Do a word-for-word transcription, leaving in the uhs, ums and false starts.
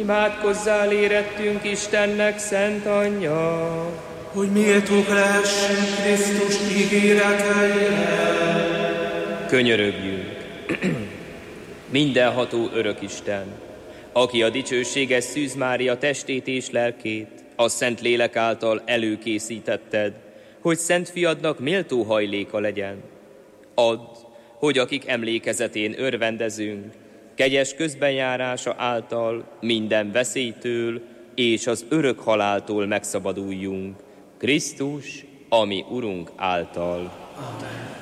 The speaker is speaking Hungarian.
Imádkozzál érettünk Istennek, Szent Anyja, hogy méltók lehessünk Krisztus ígéreteire. Könyörögjünk! Mindenható örök Isten, aki a dicsőséges Szűz Mária testét és lelkét a Szent Lélek által előkészítetted, hogy Szent Fiadnak méltó hajléka legyen. Add, hogy akik emlékezetén örvendezünk, kegyes közbenjárása által minden veszélytől és az örök haláltól megszabaduljunk. Krisztus, ami Urunk által. Amen.